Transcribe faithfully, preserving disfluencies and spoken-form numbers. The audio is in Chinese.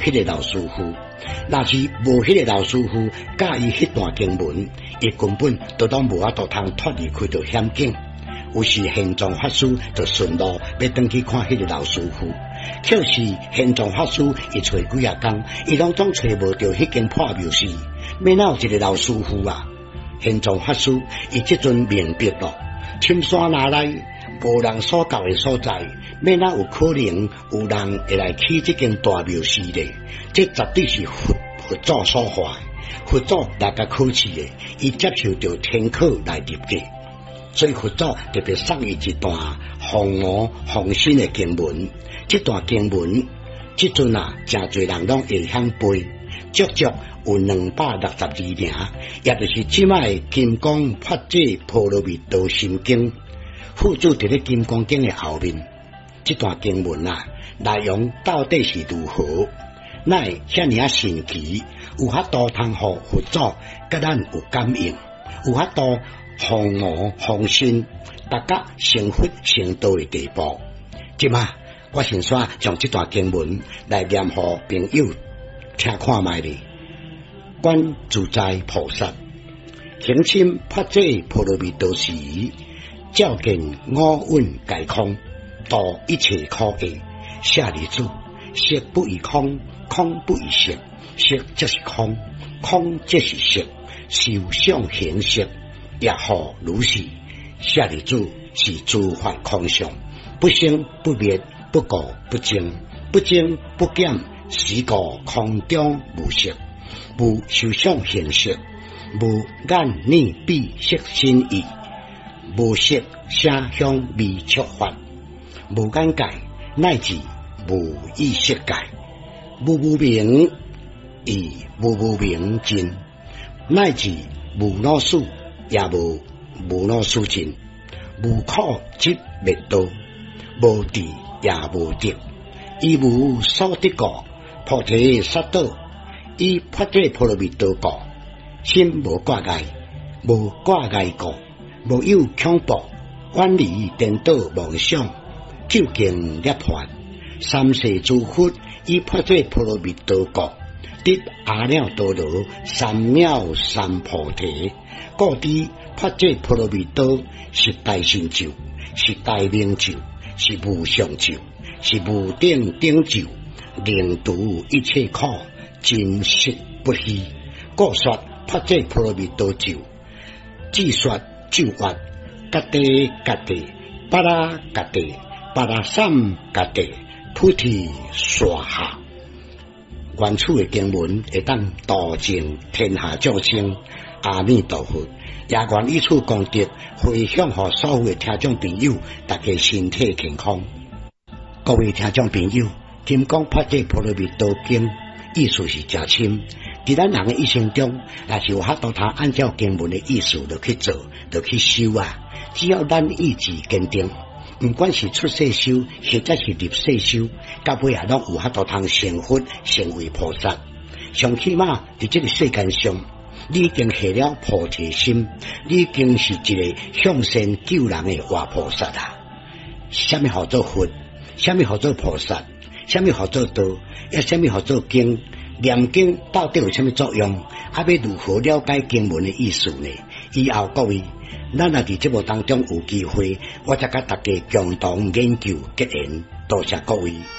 迄个老师傅。若是无迄个老师傅教伊迄段经文，伊根本都当无法度通脱离开到险境。有时玄奘法师就顺路要登去看迄个老师傅，可是玄奘法师伊找几啊工，伊拢总找无到迄间破庙寺，要哪有一个老师傅啊？玄奘法师伊即阵明白咯，深山哪内无人所到的所在，要哪有可能有人会来起这间大庙寺咧？这绝对是佛佛祖所化，佛祖来甲考试的，伊接受到天考来入格。所以佛祖特别送伊一段弘我弘心的经文，这段经文，即阵啊，真侪人拢会晓背，足足有两百六十二名，也就是即卖金刚法界波罗蜜多心经，附注伫咧金刚经的后面。这段经文啊，内容到底是如何？乃遐尔啊神奇，有法度通互佛祖甲咱有感应，有法度弘我弘心，大家成佛成道的地步。即嘛，我先说将这段经文来念互朋友听看卖咧。观自在菩萨行深法界波罗蜜多时，照见五蕴皆空，度一切苦厄。舍利子，色不异空，空不异色，色即是空，空即是色，受想行识。也好如是，舍利子是诸法空相，不生不灭，不垢不净，不增不减，是故空中无色，无受想行识，无眼耳鼻舌身意，无色声香味触法，无眼界，乃至无意识界，无无明亦无无明尽，乃至无老死。也无无老死尽，无苦即灭道，无智也无得，伊无所得果，菩提萨埵，以法界波罗蜜多果，心无挂碍，无挂碍果，无有恐怖，远离颠倒妄想，究竟涅槃，三世诸佛以法界波罗蜜多果，得阿耨多罗三藐三菩提。故知法界波罗蜜多是大成就，是大明就，是无上就，是无顶顶就，令度一切苦，真实不虚。故说法界波罗蜜多就，只说就曰：格地格地，巴拉格地，巴拉三格地，菩提娑哈。原处的经文会当度尽天下众生。阿弥陀佛，也愿以此功德回向予所有的听众朋友，大家身体健康。各位听众朋友，金刚法界波罗蜜多经意思是真深，在咱人的一生中，也是有法度通按照经文的意思就去做，就去修啊。只要咱意志坚定，不管是出世修，或者是入世修，到尾也拢有法度通成佛，成为菩萨。上起码在这个世间上，你已经下了菩提心，你已经是一个向善救人的活菩萨啊！什么叫做佛？什么叫做菩萨？什么叫做道？也什么叫做经？念经到底有什么作用？还要如何了解经文的意思呢？以后各位，咱也伫节目当中有机会，我再甲大家共同研究结缘。多谢各位。